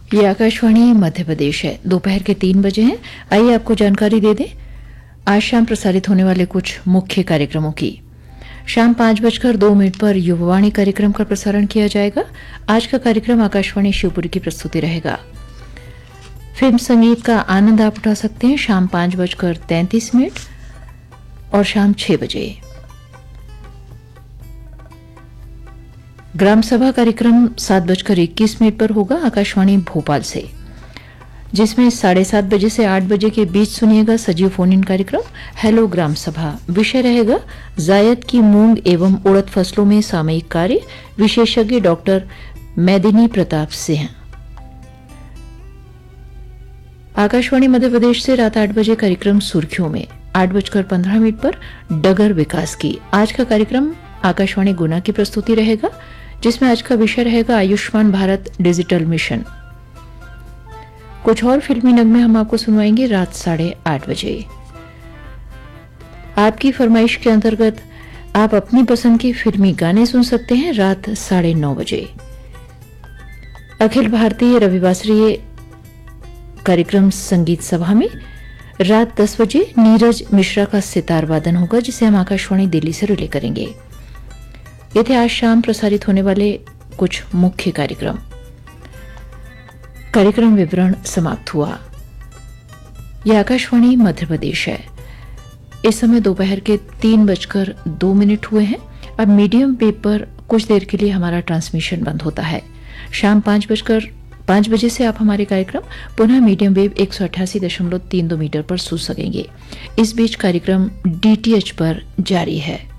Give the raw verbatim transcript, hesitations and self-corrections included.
ये आकाशवाणी मध्य प्रदेश है। दोपहर के तीन बजे हैं। आइए आपको जानकारी दे दें आज शाम प्रसारित होने वाले कुछ मुख्य कार्यक्रमों की। शाम पांच बजकर दो मिनट पर युववाणी कार्यक्रम का प्रसारण किया जाएगा। आज का कार्यक्रम आकाशवाणी शिवपुरी की प्रस्तुति रहेगा। फिल्म संगीत का आनंद आप उठा सकते हैं शाम पांच बजकर तैंतीस मिनट और शाम छह बजे। ग्राम सभा कार्यक्रम सात बजकर इक्कीस मिनट पर होगा आकाशवाणी भोपाल से, जिसमें साढ़े सात बजे से आठ बजे के बीच सुनिएगा सजीव फोन इन कार्यक्रम हेलो ग्राम सभा। विषय रहेगा जायद की मूंग एवं उड़द फसलों में सामयिक कार्य, विशेषज्ञ डॉक्टर मैदिनी प्रताप सिंह। आकाशवाणी मध्य प्रदेश से रात आठ बजे कार्यक्रम सुर्खियों में आठ बजकर पंद्रह मिनट पर डगर विकास की। आज का कार्यक्रम आकाशवाणी गुना की प्रस्तुति रहेगा, जिसमें आज का विषय रहेगा आयुष्मान भारत डिजिटल मिशन। कुछ और फिल्मी नगमे हम आपको सुनवाएंगे रात साढ़े आठ बजे। आपकी फरमाइश के अंतर्गत आप अपनी पसंद के फिल्मी गाने सुन सकते हैं रात साढ़े नौ बजे। अखिल भारतीय रविवासरीय कार्यक्रम संगीत सभा में रात दस बजे नीरज मिश्रा का सितार वादन होगा, जिसे हम आकाशवाणी दिल्ली से रिले करेंगे। ये थे आज शाम प्रसारित होने वाले कुछ मुख्य कार्यक्रम। कार्यक्रम विवरण समाप्त हुआ। यह आकाशवाणी मध्य प्रदेश है। इस समय दोपहर के तीन बजकर दो मिनट हुए हैं। अब मीडियम वेव पर कुछ देर के लिए हमारा ट्रांसमिशन बंद होता है। शाम पांच बजकर पांच बजे से आप हमारे कार्यक्रम पुनः मीडियम वेव एक सौ अट्ठासी दशमलव तीन दो मीटर पर सुन सकेंगे। इस बीच कार्यक्रम डीटीएच पर जारी है।